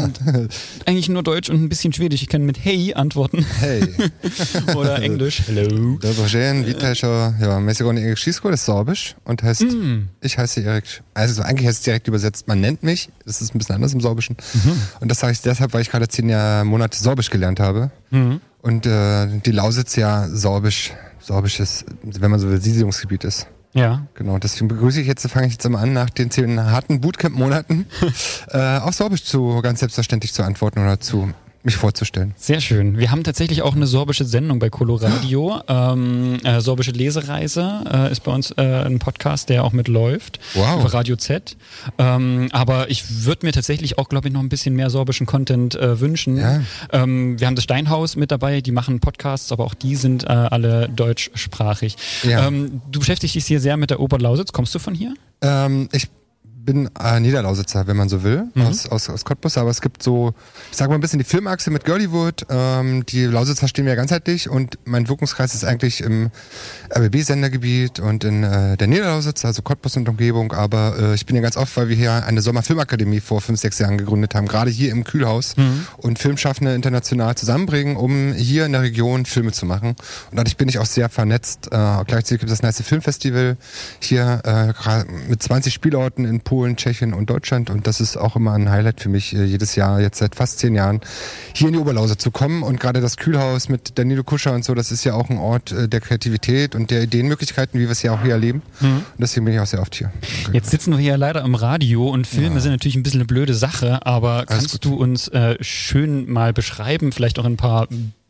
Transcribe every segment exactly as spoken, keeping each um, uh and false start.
Und eigentlich nur Deutsch und ein bisschen Schwedisch. Ich kann mit Hey antworten. Hey. Oder Englisch. Hello. Dobrze, witajcie. Ja, my się go Erik Schisko, das ist Sorbisch und heißt, mm. ich heiße Erik, also eigentlich heißt es direkt übersetzt, man nennt mich, das ist ein bisschen anders im Sorbischen. Mhm. Und das sage ich deshalb, weil ich gerade zehn Jahr, Monate Sorbisch gelernt habe. Mhm. Und äh, die Lausitz ja Sorbisch, Sorbisches, wenn man so will, Siedlungsgebiet ist. Ja. Genau, deswegen begrüße ich jetzt, fange ich jetzt mal an, nach den zehn harten Bootcamp-Monaten äh, auf Sorbisch zu, ganz selbstverständlich zu antworten oder zu mich vorzustellen. Sehr schön. Wir haben tatsächlich auch eine sorbische Sendung bei Coloradio. ähm, äh, Sorbische Lesereise äh, ist bei uns äh, ein Podcast, der auch mitläuft. Wow. Über Radio Z. Ähm, aber ich würde mir tatsächlich auch, glaube ich, noch ein bisschen mehr sorbischen Content äh, wünschen. Ja. Ähm, wir haben das Steinhaus mit dabei, die machen Podcasts, aber auch die sind äh, alle deutschsprachig. Ja. Ähm, du beschäftigst dich hier sehr mit der Oberlausitz. Kommst du von hier? Ähm, ich bin äh, Niederlausitzer, wenn man so will, mhm. aus, aus, aus Cottbus, aber es gibt so, ich sage mal ein bisschen die Filmachse mit Girlywood, ähm, die Lausitz verstehen wir ja ganzheitlich und mein Wirkungskreis ist eigentlich im R B B-Sendergebiet und in äh, der Niederlausitz, also Cottbus und Umgebung, aber äh, ich bin ja ganz oft, weil wir hier eine Sommerfilmakademie vor fünf, sechs Jahren gegründet haben, gerade hier im Kühlhaus mhm. und Filmschaffende international zusammenbringen, um hier in der Region Filme zu machen und dadurch bin ich auch sehr vernetzt. Äh, gleichzeitig gibt es das Nice Filmfestival hier äh, mit zwanzig Spielorten in Polen, Tschechien und Deutschland und das ist auch immer ein Highlight für mich, jedes Jahr, jetzt seit fast zehn Jahren, hier in die Oberlausitz zu kommen und gerade das Kühlhaus mit Danilo Kuscher und so, das ist ja auch ein Ort der Kreativität und der Ideenmöglichkeiten, wie wir es ja auch hier erleben mhm. und deswegen bin ich auch sehr oft hier. Jetzt sitzen wir hier leider im Radio und Filme ja. sind natürlich ein bisschen eine blöde Sache, aber kannst du uns äh, schön mal beschreiben, vielleicht auch ein paar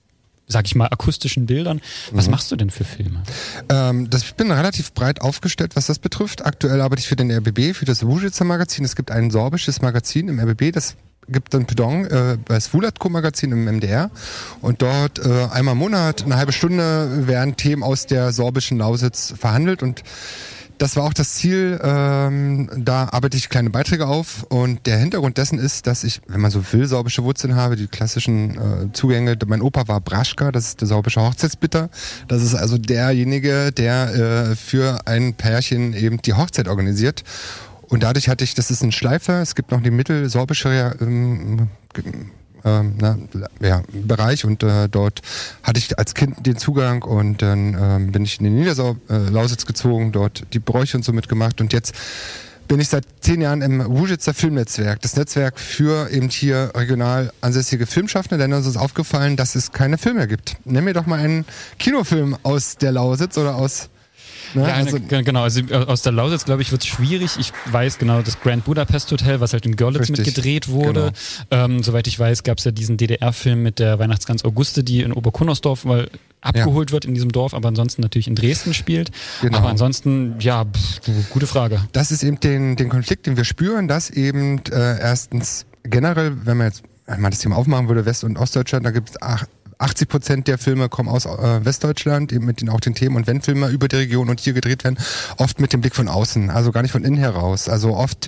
sag ich mal, akustischen Bildern. Was mhm. machst du denn für Filme? Ähm, das, ich bin relativ breit aufgestellt, was das betrifft. Aktuell arbeite ich für den R B B, für das Wujitzer Magazin. Es gibt ein sorbisches Magazin im R B B, das gibt dann Pardon äh, bei Svulatko Magazin im M D R und dort äh, einmal im Monat, eine halbe Stunde werden Themen aus der sorbischen Lausitz verhandelt und das war auch das Ziel, ähm, da arbeite ich kleine Beiträge auf und der Hintergrund dessen ist, dass ich, wenn man so will, sorbische Wurzeln habe, die klassischen äh, Zugänge. Mein Opa war Braschka, das ist der sorbische Hochzeitsbitter. Das ist also derjenige, der äh, für ein Pärchen eben die Hochzeit organisiert. Und dadurch hatte ich, das ist ein Schleifer, es gibt noch die mittelsorbische ähm, Ähm, na, ja, Bereich und äh, dort hatte ich als Kind den Zugang und dann ähm, bin ich in die Niederlausitz gezogen, dort die Bräuche und so mitgemacht und jetzt bin ich seit zehn Jahren im Wujitzer Filmnetzwerk, das Netzwerk für eben hier regional ansässige Filmschaffende, denn uns ist aufgefallen, dass es keine Filme gibt. Nenn mir doch mal einen Kinofilm aus der Lausitz oder aus Ne? Ja, also, genau, also aus der Lausitz, glaube ich, wird es schwierig. Ich weiß genau, das Grand Budapest Hotel, was halt in Görlitz richtig, mitgedreht wurde. Genau. Ähm, soweit ich weiß, gab es ja diesen D D R-Film mit der Weihnachtsgans Auguste, die in Oberkunnersdorf mal abgeholt ja. wird in diesem Dorf, aber ansonsten natürlich in Dresden spielt. Genau. Aber ansonsten, ja, pff, gute Frage. Das ist eben den, den Konflikt, den wir spüren, dass eben äh, erstens generell, wenn man jetzt wenn man das Thema aufmachen würde, West- und Ostdeutschland, da gibt es achtzig Prozent der Filme kommen aus äh, Westdeutschland, eben mit den, auch den Themen. Und wenn Filme über die Region und hier gedreht werden, oft mit dem Blick von außen, also gar nicht von innen heraus. Also oft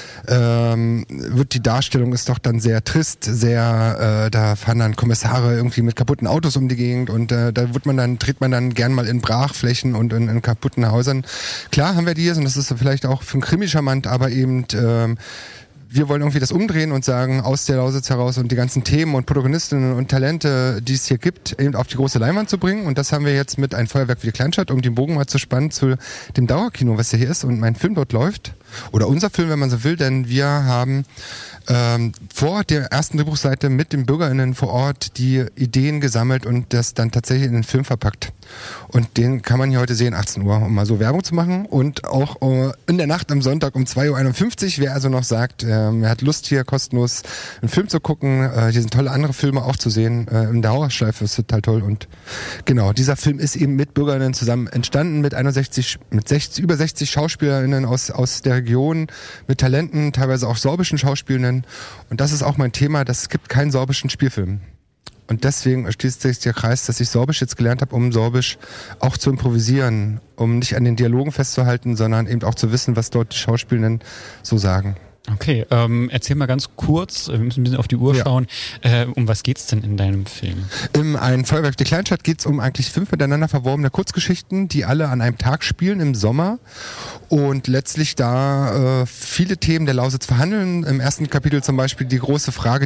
ähm, wird die Darstellung ist doch dann sehr trist, sehr, äh, da fahren dann Kommissare irgendwie mit kaputten Autos um die Gegend und äh, da wird man dann, dreht man dann gern mal in Brachflächen und in, in kaputten Häusern. Klar haben wir die hier, und das ist vielleicht auch für einen Krimi charmant, aber eben ähm, wir wollen irgendwie das umdrehen und sagen, aus der Lausitz heraus und die ganzen Themen und Protagonistinnen und Talente, die es hier gibt, eben auf die große Leinwand zu bringen. Und das haben wir jetzt mit Ein Feuerwerk für die Kleinstadt, um den Bogen mal zu spannen zu dem Dauerkino, was ja hier ist und mein Film dort läuft. Oder unser Film, wenn man so will, denn wir haben ähm, vor der ersten Drehbuchseite mit den BürgerInnen vor Ort die Ideen gesammelt und das dann tatsächlich in den Film verpackt. Und den kann man hier heute sehen, achtzehn Uhr, um mal so Werbung zu machen. Und auch äh, in der Nacht am Sonntag um zwei Uhr einundfünfzig, wer also noch sagt, äh, er hat Lust hier kostenlos einen Film zu gucken, äh, hier sind tolle andere Filme auch zu sehen, äh, in der Dauerschleife, ist total toll. Und genau, dieser Film ist eben mit BürgerInnen zusammen entstanden, mit einundsechzig, mit sechzig, über sechzig SchauspielerInnen aus, aus der Region, mit Talenten, teilweise auch sorbischen Schauspielenden. Und das ist auch mein Thema, das gibt keinen sorbischen Spielfilm. Und deswegen schließt sich der Kreis, dass ich Sorbisch jetzt gelernt habe, um Sorbisch auch zu improvisieren, um nicht an den Dialogen festzuhalten, sondern eben auch zu wissen, was dort die Schauspielenden so sagen. Okay, ähm, erzähl mal ganz kurz, wir müssen ein bisschen auf die Uhr ja. schauen, äh, um was geht's denn in deinem Film? Im Ein Feuerwerk für die Kleinstadt geht's um eigentlich fünf miteinander verworbene Kurzgeschichten, die alle an einem Tag spielen im Sommer und letztlich da äh, viele Themen der Lausitz verhandeln. Im ersten Kapitel zum Beispiel die große Frage,